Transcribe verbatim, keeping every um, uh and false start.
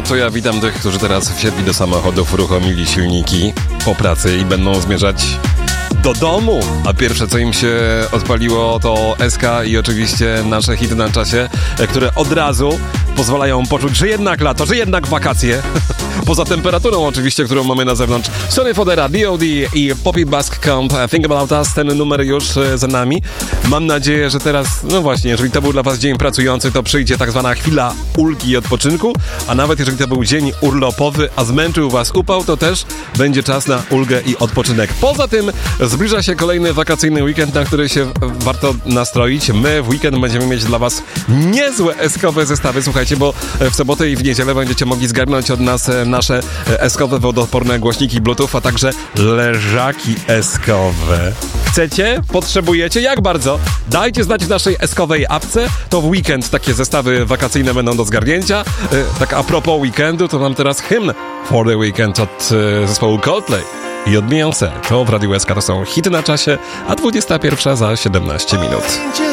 No to ja witam tych, którzy teraz wsiedli do samochodów, uruchomili silniki po pracy i będą zmierzać do domu. A pierwsze, co im się odpaliło, to S K i oczywiście nasze hity na czasie, które od razu pozwalają poczuć, że jednak lato, że jednak wakacje. Poza temperaturą oczywiście, którą mamy na zewnątrz. Sony Fodera, D O D i Poppy Bask Camp, Think About Us, ten numer już za nami. Mam nadzieję, że teraz, no właśnie, jeżeli to był dla was dzień pracujący, to przyjdzie tak zwana chwila ulgi i odpoczynku, a nawet jeżeli to był dzień urlopowy, a zmęczył was upał, to też będzie czas na ulgę i odpoczynek. Poza tym zbliża się kolejny wakacyjny weekend, na który się warto nastroić. My w weekend będziemy mieć dla was niezłe eskowe zestawy, słuchajcie, bo w sobotę i w niedzielę będziecie mogli zgarnąć od nas nasze eskowe wodoodporne głośniki Bluetooth, a także leżaki eskowe. Chcecie? Potrzebujecie? Jak bardzo? Dajcie znać w naszej eskowej apce. To w weekend takie zestawy wakacyjne będą do zgarnięcia. Tak a propos weekendu, to mam teraz hymn For the Weekend od zespołu Coldplay i od Beyoncé. To w Radiu S K to są hity na czasie, a dwudziesta pierwsza za siedemnaście minut.